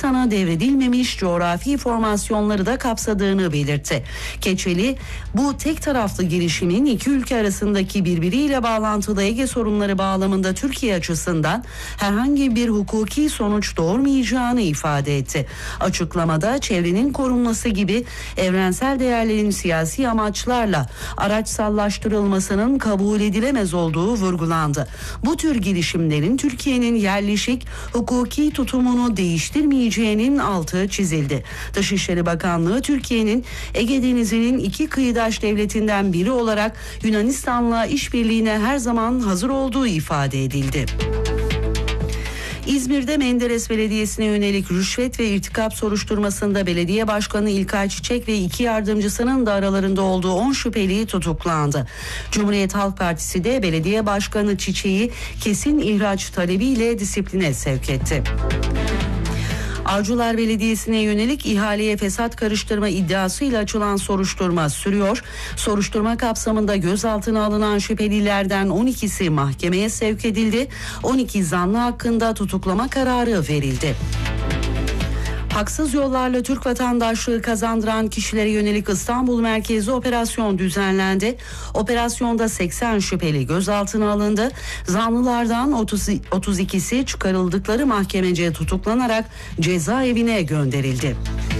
Yunanistan'a devredilmemiş coğrafi formasyonları da kapsadığını belirtti. Keçeli, bu tek taraflı girişimin iki ülke arasındaki birbiriyle bağlantılı Ege sorunları bağlamında Türkiye açısından herhangi bir hukuki sonuç doğurmayacağını ifade etti. Açıklamada çevrenin korunması gibi evrensel değerlerin siyasi amaçlarla araçsallaştırılmasının kabul edilemez olduğu vurgulandı. Bu tür girişimlerin Türkiye'nin yerleşik hukuki tutumunu değiştirmeyeceğinin altı çizildi. Dışişleri Bakanlığı Türkiye'nin Ege Denizi'nin iki kıyıdaş devletinden biri olarak Yunanistan'la işbirliğine her zaman hazır olduğu ifade edildi. İzmir'de Menderes Belediyesi'ne yönelik rüşvet ve irtikap soruşturmasında belediye başkanı İlkay Çiçek ve iki yardımcısının da aralarında olduğu 10 şüpheli tutuklandı. Cumhuriyet Halk Partisi de belediye başkanı Çiçek'i kesin ihraç talebiyle disipline sevk etti. Avcılar Belediyesi'ne yönelik ihaleye fesat karıştırma iddiasıyla açılan soruşturma sürüyor. Soruşturma kapsamında gözaltına alınan şüphelilerden 12'si mahkemeye sevk edildi. 12 zanlı hakkında tutuklama kararı verildi. Haksız yollarla Türk vatandaşlığı kazandıran kişilere yönelik İstanbul merkezli operasyon düzenlendi. Operasyonda 80 şüpheli gözaltına alındı. Zanlılardan 32'si çıkarıldıkları mahkemece tutuklanarak cezaevine gönderildi.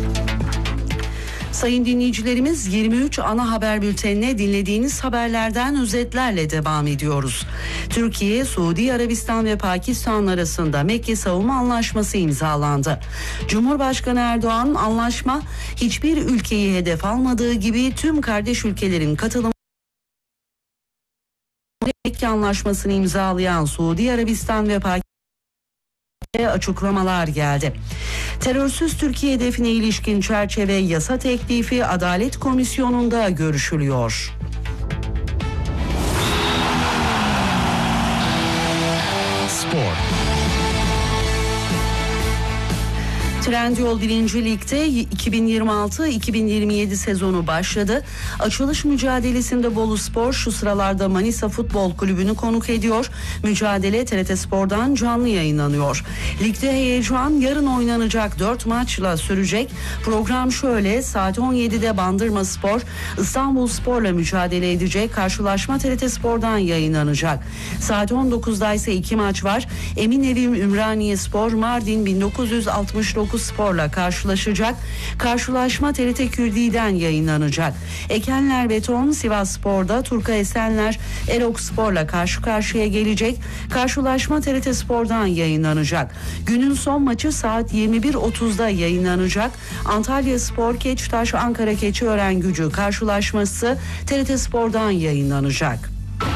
Sayın dinleyicilerimiz, 23 ana haber bültenine dinlediğiniz haberlerden özetlerle devam ediyoruz. Türkiye, Suudi Arabistan ve Pakistan arasında Mekke Savunma Anlaşması imzalandı. Cumhurbaşkanı Erdoğan, anlaşma hiçbir ülkeyi hedef almadığı gibi tüm kardeş ülkelerin katılımı Mekke Anlaşması'nı imzalayan Suudi Arabistan ve Pakistan açıklamalar geldi. Terörsüz Türkiye hedefine ilişkin çerçeve yasa teklifi Adalet Komisyonu'nda görüşülüyor. Spor. Trendyol 1. Lig'de 2026-2027 sezonu başladı. Açılış mücadelesinde Boluspor şu sıralarda Manisa Futbol Kulübü'nü konuk ediyor. Mücadele TRT Spor'dan canlı yayınlanıyor. Ligde heyecan yarın oynanacak 4 maçla sürecek. Program şöyle: saat 17'de Bandırmaspor İstanbulspor'la mücadele edecek. Karşılaşma TRT Spor'dan yayınlanacak. Saat 19'da ise 2 maç var. Eminönü Ümraniyespor Mardin 1969 Spor'la karşılaşacak. Karşılaşma TRT Kürdi'den yayınlanacak. Ekenler Beton Sivasspor'da Turka Esenler Erok Spor'la karşı karşıya gelecek. Karşılaşma TRT Spor'dan yayınlanacak. Günün son maçı saat 21.30'da yayınlanacak. Antalya Spor Keçtaş Ankara Keçiören Gücü karşılaşması TRT Spor'dan yayınlanacak.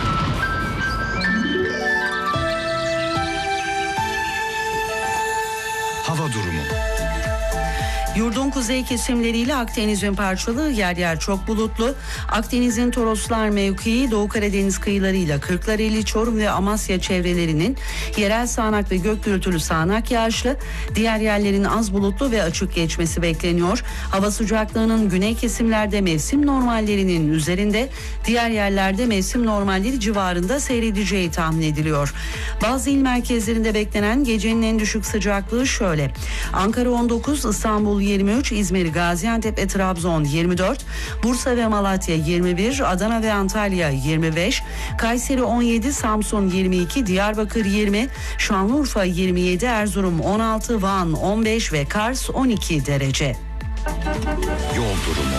Hava durumu. Yurdun kuzey kesimleriyle Akdeniz'in parçalı, yer yer çok bulutlu. Akdeniz'in Toroslar mevkii, Doğu Karadeniz kıyılarıyla Kırklareli, Çorum ve Amasya çevrelerinin yerel sağanak ve gök gürültülü sağanak yağışlı, diğer yerlerin az bulutlu ve açık geçmesi bekleniyor. Hava sıcaklığının güney kesimlerde mevsim normallerinin üzerinde, diğer yerlerde mevsim normalleri civarında seyredeceği tahmin ediliyor. Bazı il merkezlerinde beklenen gecenin en düşük sıcaklığı şöyle: Ankara 19, İstanbul 23, İzmir, Gaziantep ve Trabzon 24, Bursa ve Malatya 21, Adana ve Antalya 25, Kayseri 17, Samsun 22, Diyarbakır 20, Şanlıurfa 27, Erzurum 16, Van 15 ve Kars 12 derece. Yol durumu.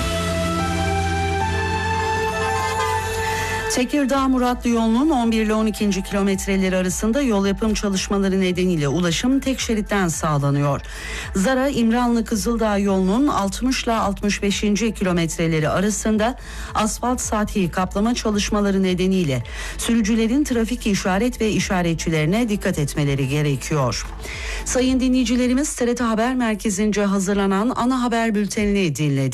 Tekirdağ-Muratlı yolunun 11 ile 12. kilometreleri arasında yol yapım çalışmaları nedeniyle ulaşım tek şeritten sağlanıyor. Zara-İmranlı-Kızıldağ yolunun 60 ile 65. kilometreleri arasında asfalt sathi kaplama çalışmaları nedeniyle sürücülerin trafik işaret ve işaretçilerine dikkat etmeleri gerekiyor. Sayın dinleyicilerimiz, TRT Haber Merkezi'nce hazırlanan ana haber bültenini dinledi.